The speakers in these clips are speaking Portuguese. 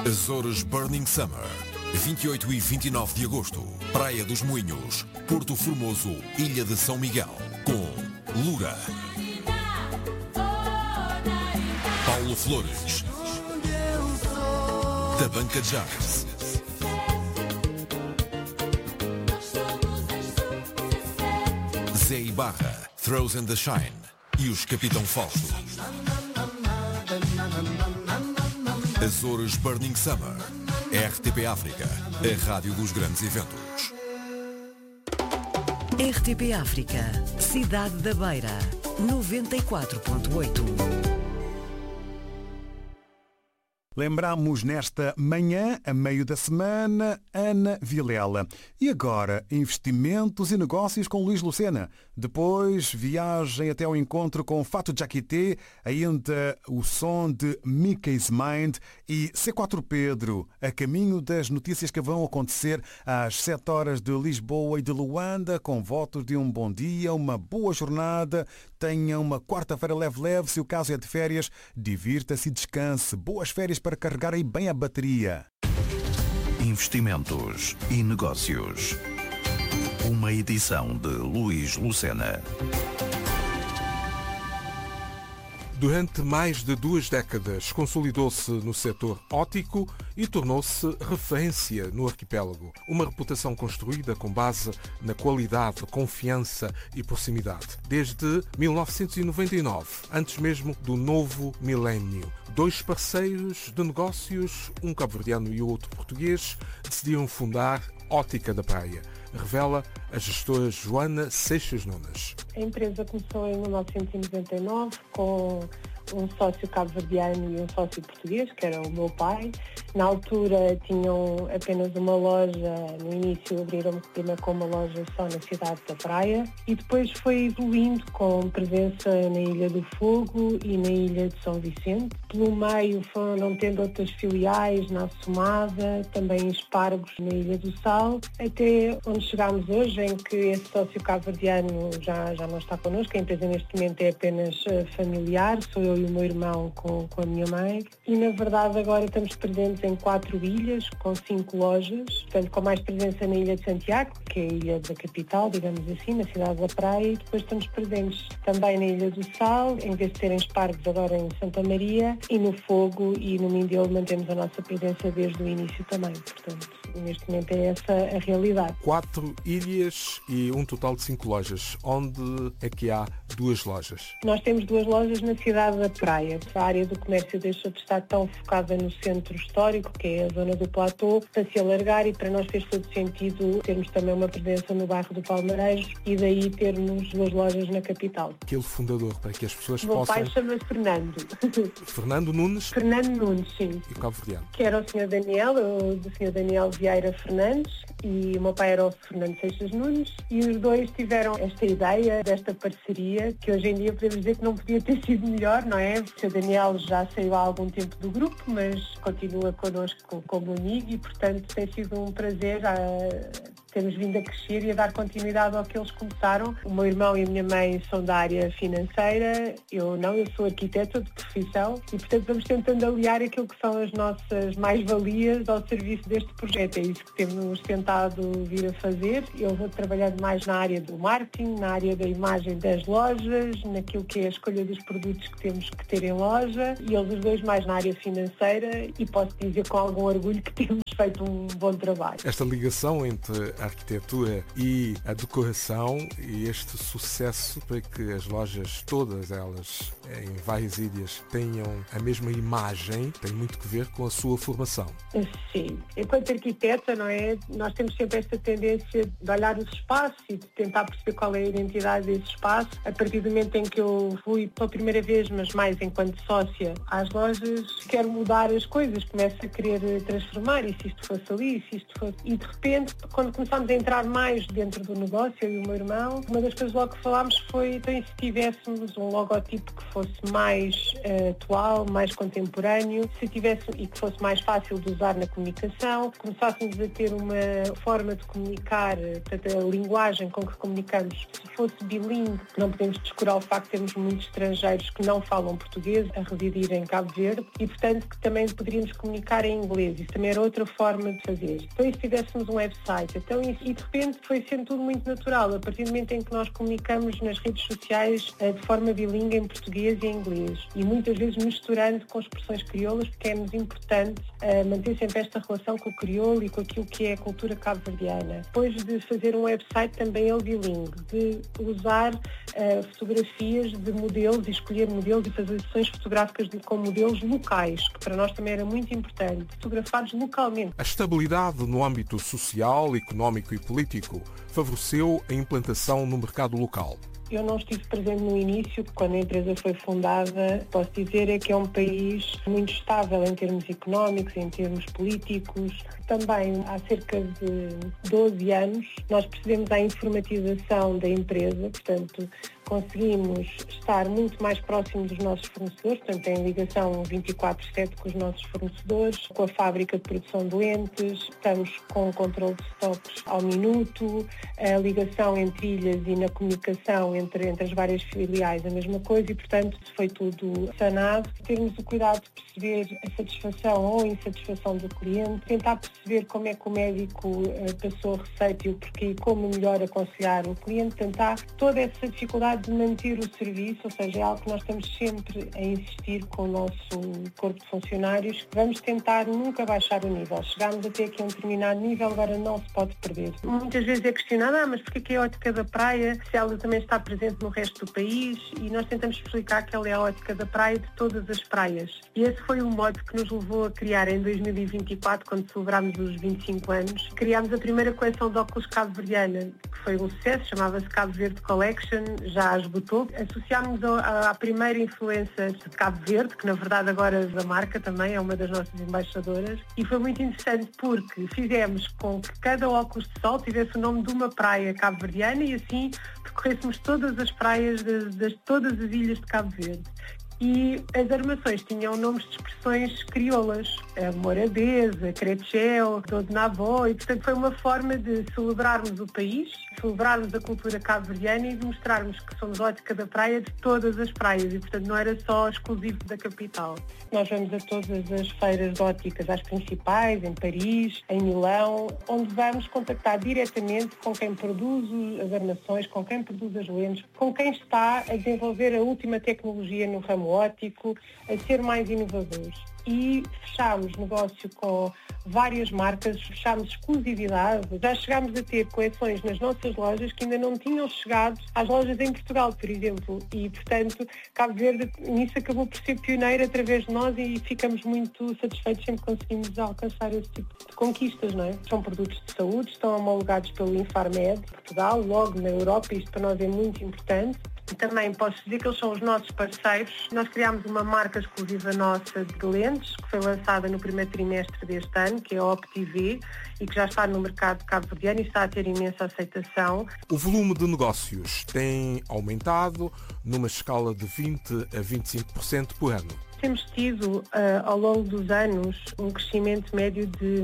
Açores Burning Summer, 28 e 29 de agosto. Praia dos Moinhos, Porto Formoso, Ilha de São Miguel. Com Lura, Paulo Flores, Tabanca Jazz, Zé Ibarra, Throws and the Shine e os Capitão Fausto. Açores Burning Summer. RTP África, a rádio dos grandes eventos. RTP África, Cidade da Beira, 94.8. Lembramos nesta manhã, a meio da semana, Ana Vilela. E agora, investimentos e negócios com Luís Lucena. Depois, viagem até ao encontro com Fatou Diakité, ainda o som de Mickey's Mind e C4 Pedro, a caminho das notícias que vão acontecer às 7 horas de Lisboa e de Luanda, com votos de um bom dia, uma boa jornada, tenha uma quarta-feira leve-leve, se o caso é de férias, divirta-se e descanse. Boas férias para carregar aí bem a bateria. Investimentos e negócios. Uma edição de Luís Lucena. Durante mais de 2 décadas, consolidou-se no setor óptico e tornou-se referência no arquipélago. Uma reputação construída com base na qualidade, confiança e proximidade. Desde 1999, antes mesmo do novo milénio, 2 parceiros de negócios, um cabo-verdiano e o outro português, decidiram fundar Ótica da Praia. Revela a gestora Joana Seixas Nunes. A empresa começou em 1999 com um sócio cabo-verdiano e um sócio português, que era o meu pai. Na altura tinham apenas uma loja, no início abriram primeiro com uma loja só na cidade da Praia e depois foi evoluindo com presença na Ilha do Fogo e na Ilha de São Vicente. Pelo meio foram tendo outras filiais na Assomada, também Espargos na Ilha do Sal, até onde chegámos hoje, em que esse sócio cabo-verdiano já não está connosco. A empresa neste momento é apenas familiar, sou eu e o meu irmão com a minha mãe. E na verdade agora estamos presentes em 4 ilhas, com 5 lojas, portanto com mais presença na Ilha de Santiago, que é a ilha da capital, digamos assim, na cidade da Praia, e depois estamos presentes também na Ilha do Sal, em vez de serem Espargos agora em Santa Maria, e no Fogo e no Mindelo mantemos a nossa presença desde o início também, portanto neste momento é essa a realidade. 4 ilhas e um total de 5 lojas. Onde é que há 2 lojas? Nós temos 2 lojas na cidade da Praia. A área do comércio deixou de estar tão focada no centro histórico, que é a zona do Platô, para se alargar, e para nós fez todo sentido termos também uma presença no bairro do Palmareiros e daí termos 2 lojas na capital. Aquele fundador, para que as pessoas Meu possam... pai chama-se Fernando. Fernando Nunes? Fernando Nunes, sim. E cabo-verdiano? Que era o Sr. Daniel, do Sr. Daniel Vieira Fernandes, e o meu pai era o Fernando Seixas Nunes, e os dois tiveram esta ideia, desta parceria, que hoje em dia podemos dizer que não podia ter sido melhor, não é? O Sr. Daniel já saiu há algum tempo do grupo, mas continua connosco como amigo e, portanto, tem sido um prazer termos vindo a crescer e a dar continuidade ao que eles começaram. O meu irmão e a minha mãe são da área financeira, eu sou arquiteta de profissão e, portanto, vamos tentando aliar aquilo que são as nossas mais-valias ao serviço deste projeto. É isso que temos tentado vir a fazer. Eu vou trabalhando mais na área do marketing, na área da imagem das lojas, naquilo que é a escolha dos produtos que temos que ter em loja, e eles os dois mais na área financeira, e posso dizer com algum orgulho que temos feito um bom trabalho. Esta ligação entre a arquitetura e a decoração e este sucesso para que as lojas, todas elas, em várias ilhas, tenham a mesma imagem, tem muito que ver com a sua formação. Sim. Enquanto arquiteta, não é? Nós temos sempre esta tendência de olhar os espaços e de tentar perceber qual é a identidade desse espaço. A partir do momento em que eu fui pela primeira vez, mas mais enquanto sócia às lojas, quero mudar as coisas, começo a querer transformar, e se isto fosse ali, e se isto fosse... E de repente, quando comecei começámos a entrar mais dentro do negócio, eu e o meu irmão, uma das coisas logo que falámos foi, então, e se tivéssemos um logotipo que fosse mais atual, mais contemporâneo, se tivesse e que fosse mais fácil de usar na comunicação, começássemos a ter uma forma de comunicar, portanto, a linguagem com que comunicamos, se fosse bilingue, não podemos descurar o facto de termos muitos estrangeiros que não falam português a residir em Cabo Verde e, portanto, que também poderíamos comunicar em inglês. Isso também era outra forma de fazer. Então, e se tivéssemos um website? Então, e de repente foi sendo tudo muito natural. A partir do momento em que nós comunicamos nas redes sociais de forma bilingue em português e em inglês e muitas vezes misturando com expressões crioulas, porque é-nos importante manter sempre esta relação com o crioulo e com aquilo que é a cultura cabo-verdiana. Depois de fazer um website também ele bilingue, de usar fotografias de modelos e escolher modelos e fazer sessões fotográficas com modelos locais, que para nós também era muito importante, fotografados localmente. A estabilidade no âmbito social, económico e político favoreceu a implantação no mercado local. Eu não estive presente no início, quando a empresa foi fundada. Posso dizer é que é um país muito estável em termos económicos, em termos políticos. Também há cerca de 12 anos nós procedemos à informatização da empresa, portanto conseguimos estar muito mais próximos dos nossos fornecedores, portanto em ligação 24/7 com os nossos fornecedores, com a fábrica de produção de lentes, estamos com o controle de estoques ao minuto, a ligação entre ilhas e na comunicação entre as várias filiais a mesma coisa e, portanto, foi tudo sanado. Termos o cuidado de perceber a satisfação ou a insatisfação do cliente, tentar perceber como é que o médico passou a receita e o porquê e como melhor aconselhar o cliente, tentar toda essa dificuldade de manter o serviço, ou seja, é algo que nós estamos sempre a insistir com o nosso corpo de funcionários. Vamos tentar nunca baixar o nível. Chegámos até aqui a um determinado nível, agora não se pode perder. Muitas vezes é questionado, mas porquê que é a ótica da praia, se ela também está presente no resto do país? E nós tentamos explicar que ela é a ótica da praia de todas as praias. E esse foi o modo que nos levou a criar em 2024, quando celebrámos os 25 anos. Criámos a primeira coleção de óculos cabo-verdiana, que foi um sucesso, chamava-se Cabo Verde Collection, já esgotou. Associámos à primeira influencer de Cabo Verde, que na verdade agora da marca também é uma das nossas embaixadoras, e foi muito interessante porque fizemos com que cada óculos de sol tivesse o nome de uma praia cabo-verdiana e assim percorrêssemos todas as praias de todas as ilhas de Cabo Verde. E as armações tinham nomes de expressões crioulas, a Morabeza, Crechel, Dodonavó, e portanto foi uma forma de celebrarmos o país, celebrarmos a cultura cabo-verdiana e de mostrarmos que somos ótica da praia de todas as praias e portanto não era só exclusivo da capital. Nós vamos a todas as feiras de óticas, às principais, em Paris, em Milão, onde vamos contactar diretamente com quem produz as armações, com quem produz as lentes, com quem está a desenvolver a última tecnologia no ramo óptico, a ser mais inovadores. E fechámos negócio com várias marcas, fechámos exclusividade. Já chegámos a ter coleções nas nossas lojas que ainda não tinham chegado às lojas em Portugal, por exemplo. E, portanto, Cabo Verde nisso acabou por ser pioneiro através de nós e ficamos muito satisfeitos sempre que conseguimos alcançar esse tipo de conquistas, não é? São produtos de saúde, estão homologados pelo Infarmed Portugal, logo na Europa, isto para nós é muito importante. Também posso dizer que eles são os nossos parceiros. Nós criámos uma marca exclusiva nossa de lentes, que foi lançada no primeiro trimestre deste ano, que é a OptiV, e que já está no mercado cabo-verdiano e está a ter imensa aceitação. O volume de negócios tem aumentado numa escala de 20% a 25% por ano. Temos tido, ao longo dos anos, um crescimento médio de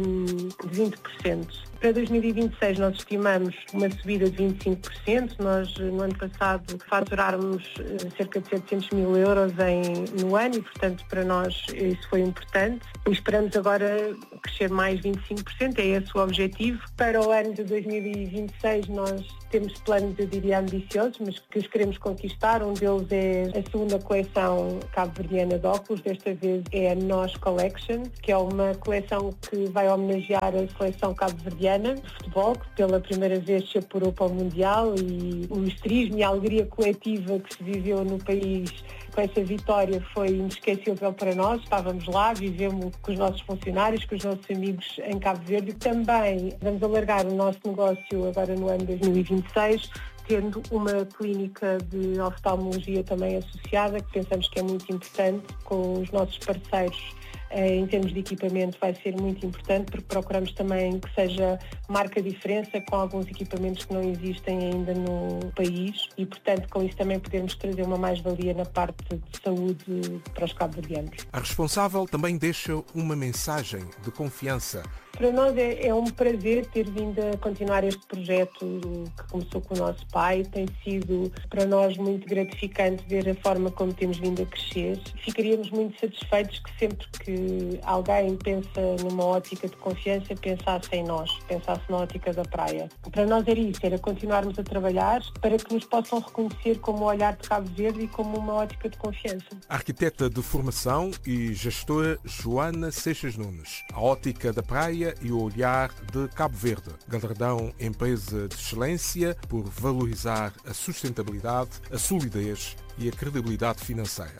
20%. Para 2026 nós estimamos uma subida de 25%. Nós, no ano passado, faturáramos cerca de 700 mil euros no ano e, portanto, para nós isso foi importante. E esperamos agora crescer mais 25%, é esse o objetivo. Para o ano de 2026 nós temos planos, eu diria, ambiciosos, mas que os queremos conquistar. Um deles é a segunda coleção cabo-verdiana de óculos, desta vez é a NOS Collection, que é uma coleção que vai homenagear a seleção cabo-verdiana de futebol, que pela primeira vez se apurou para o Mundial, e o histerismo e a alegria coletiva que se viveu no país com essa vitória foi inesquecível para nós. Estávamos lá, vivemos com os nossos funcionários, com os nossos amigos em Cabo Verde. Também vamos alargar o nosso negócio agora no ano 2026, tendo uma clínica de oftalmologia também associada, que pensamos que é muito importante, com os nossos parceiros em termos de equipamento vai ser muito importante, porque procuramos também que seja marca diferença com alguns equipamentos que não existem ainda no país e, portanto, com isso também podermos trazer uma mais-valia na parte de saúde para os cabo-verdianos. A responsável também deixa uma mensagem de confiança. Para nós é um prazer ter vindo a continuar este projeto que começou com o nosso pai. Tem sido para nós muito gratificante ver a forma como temos vindo a crescer. Ficaríamos muito satisfeitos que sempre que alguém pensa numa ótica de confiança, pensasse em nós, pensasse na ótica da praia. Para nós era isso, era continuarmos a trabalhar para que nos possam reconhecer como o olhar de Cabo Verde e como uma ótica de confiança. A arquiteta de formação e gestora Joana Seixas Nunes. A ótica da praia e o olhar de Cabo Verde. Galardão Empresa de Excelência por valorizar a sustentabilidade, a solidez e a credibilidade financeira.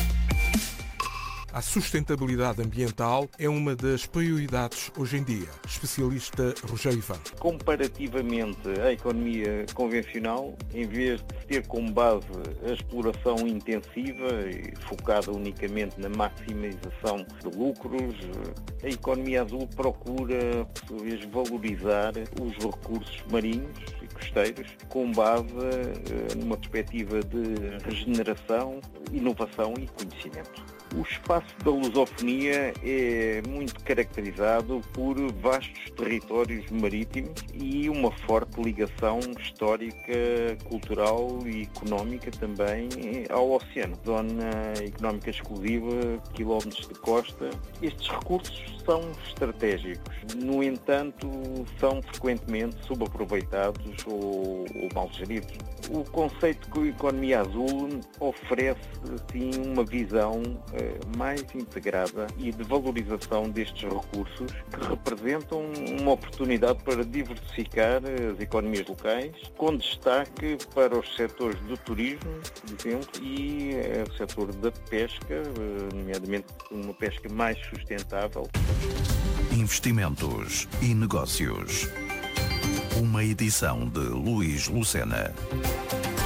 A sustentabilidade ambiental é uma das prioridades hoje em dia. Especialista Rogério Ivan. Comparativamente à economia convencional, em vez de ter como base a exploração intensiva e focada unicamente na maximização de lucros, a economia azul procura, por sua vez, valorizar os recursos marinhos e costeiros com base numa perspectiva de regeneração, inovação e conhecimento. O espaço da lusofonia é muito caracterizado por vastos territórios marítimos e uma forte ligação histórica, cultural e económica também ao oceano. Zona económica exclusiva, quilómetros de costa. Estes recursos são estratégicos. No entanto, são frequentemente subaproveitados ou mal geridos. O conceito de economia azul oferece, sim, uma visão mais integrada e de valorização destes recursos que representam uma oportunidade para diversificar as economias locais, com destaque para os setores do turismo, por exemplo, e o setor da pesca, nomeadamente uma pesca mais sustentável. Investimentos e negócios. Uma edição de Luís Lucena.